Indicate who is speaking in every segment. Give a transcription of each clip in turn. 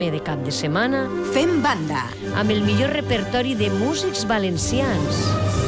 Speaker 1: de cap de setmana
Speaker 2: Fem banda
Speaker 1: amb el millor repertori de músics valencians.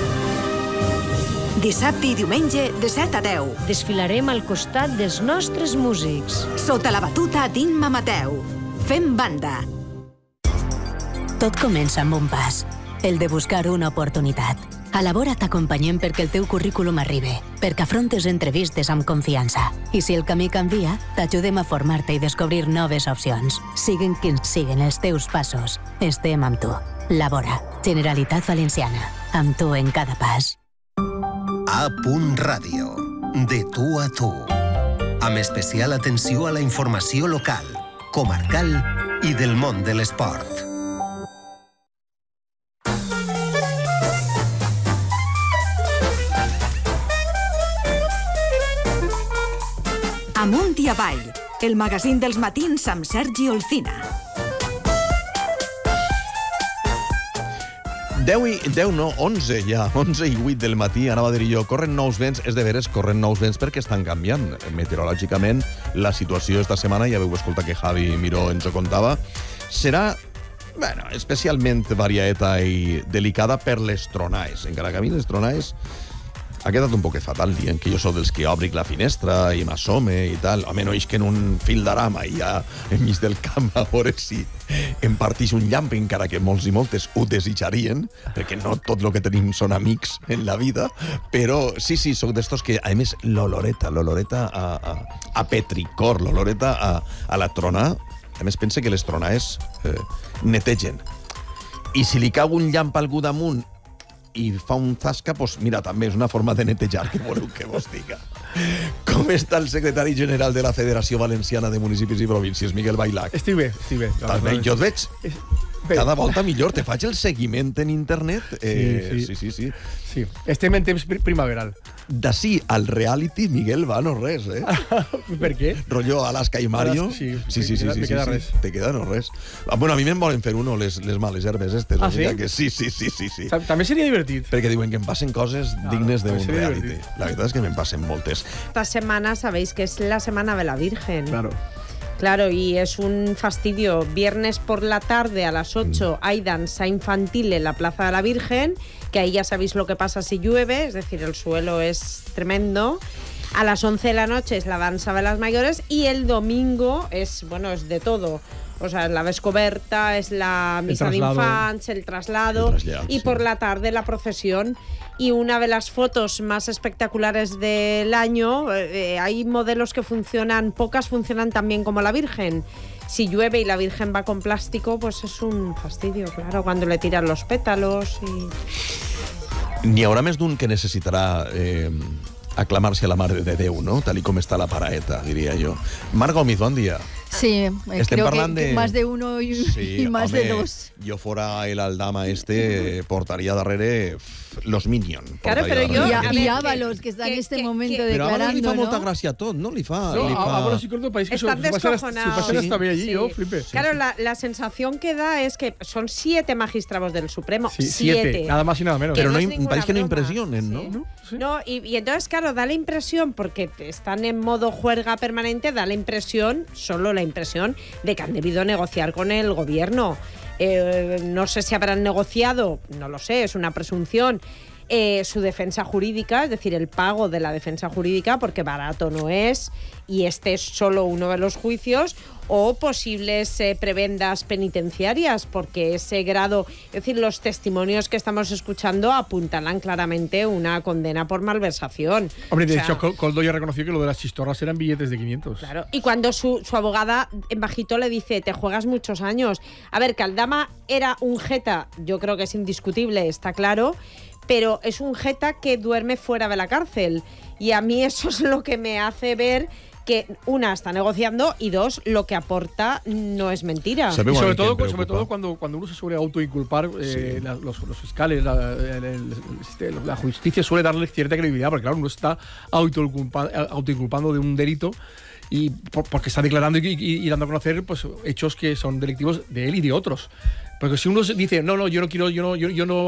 Speaker 2: Dissabte i diumenge de 7 a 10.
Speaker 1: Desfilarem al costat dels nostres músics.
Speaker 2: Sota la batuta d'Imma Mateu. Fem banda.
Speaker 3: Tot comença amb un pas, el de buscar una oportunitat. A Labora t'acompanyem perquè el teu currículum arribi, perquè afrontes entrevistes amb confiança. I si el camí canvia, t'ajudem a formar-te i descobrir noves opcions. Siguen quins siguen els teus passos. Estem amb tu. Labora, Generalitat Valenciana. Amb tu en cada pas.
Speaker 4: A. Ràdio. De tu a tu. Amb especial atenció a la informació local, comarcal i del món de l'esport.
Speaker 2: Amunt i avall, el magazín dels matins amb Sergi Olcina.
Speaker 5: 11 ja, 11 i 8 del matí, anava a dir jo, corren nous vents, és de veres, corren nous vents perquè estan canviant. Meteorològicament, la situació esta setmana, ja veu escoltar que Javi Miró ens ho contava, serà, bueno, especialment variada i delicada per les tronades. Encara que a mi les tronades ha quedat un poquet fatal dient que jo sóc dels que obric la finestra i m'assome i tal. Home, no és que en un fil d'arama i ja enmig del camp a veure si em partix un llamp, encara que molts i moltes ho desitjarien, perquè no tot el que tenim són amics en la vida, però sí, sóc d'estos que, a més, l'oloreta a petricor, l'oloreta a la trona, a més, pensa que les tronades netegen. I si li cau un llamp a algú damunt i fa un zasca, doncs mira, també és una forma de netejar, que voleu que vos diga. Com està el secretari general de la Federació Valenciana de Municipis i Províncies, Miguel Bailac?
Speaker 6: Estic bé.
Speaker 5: També, jo et veig cada volta millor, te faig el seguiment en internet.
Speaker 6: Sí. Estem en temps primaveral.
Speaker 5: D'ací al reality, Miguel, va, no res, eh?
Speaker 6: Per què?
Speaker 5: Rollo Alaska i Mario.
Speaker 6: Sí.
Speaker 5: Me queda res. Te queda no res. Bueno, a mi me'n volen fer uno, les males herbes estes.
Speaker 6: Ah, sí?
Speaker 5: Que sí.
Speaker 6: També seria divertit.
Speaker 5: Perquè diuen que em passen coses dignes d'un reality. La veritat és que me'n passen moltes.
Speaker 7: Esta semana sabéis que es la Semana de la Virgen.
Speaker 6: Claro,
Speaker 7: y es un fastidio. Viernes por la tarde a las 8 hay danza infantil en la Plaza de la Virgen, que ahí ya sabéis lo que pasa si llueve, es decir, el suelo es tremendo. A las 11 de la noche es la danza de las mayores y el domingo es de todo. O sea, es la descoberta, es la misa de infants, el traslado y por la tarde la procesión. Y una de las fotos más espectaculares del año, hay modelos que funcionan, pocas funcionan tan bien como la Virgen. Si llueve y la Virgen va con plástico, pues es un fastidio, claro, cuando le tiran los pétalos y...
Speaker 5: N'hi haurà més d'un que necessitarà aclamar-se a la Mare de Déu, ¿no? Tal y como está la paraeta, diría yo. Marc Gómez, bon dia.
Speaker 8: Sí, creo que más de uno
Speaker 5: y
Speaker 8: más de dos.
Speaker 5: Yo fuera el Aldama portaría darrere los Minions.
Speaker 7: Claro, pero yo...
Speaker 8: Y Ábalos, que está en este momento declarando,
Speaker 5: Però Ábalos li fa molta
Speaker 8: ¿no?
Speaker 5: gràcia a tot, no?
Speaker 6: Ábalos y todo el país que
Speaker 7: están descojonados.
Speaker 6: Si pasan allí, yo flipe.
Speaker 7: Claro, la sensación que da es que son 7 magistrados del Supremo.
Speaker 6: Sí, 7, nada más y nada menos.
Speaker 5: Pero
Speaker 7: no
Speaker 5: parece que no impresionen, ¿no?
Speaker 7: Sí. No, y entonces, claro, da la impresión, porque están en modo juerga permanente, da la impresión, solo la impresión, de que han debido negociar con el gobierno. No sé si habrán negociado, no lo sé, es una presunción, su defensa jurídica, es decir, el pago de la defensa jurídica, porque barato no es, y este es solo uno de los juicios, o posibles prebendas penitenciarias, porque ese grado, es decir, los testimonios que estamos escuchando apuntalan claramente una condena por malversación.
Speaker 6: Hombre, de hecho, Coldo ya reconoció que lo de las chistorras eran billetes de 500.
Speaker 7: Claro, y cuando su abogada en bajito le dice, te juegas muchos años. A ver, que Aldama era un jeta, yo creo que es indiscutible, está claro, pero es un jeta que duerme fuera de la cárcel. Y a mí eso es lo que me hace ver que, una, está negociando y dos, lo que aporta no es mentira.
Speaker 6: Y sobre todo cuando uno se suele autoinculpar, los fiscales, la justicia suele darle cierta credibilidad, porque claro, uno está autoinculpando de un delito y porque está declarando y dando a conocer pues hechos que son delictivos de él y de otros. Porque si uno dice, no, yo no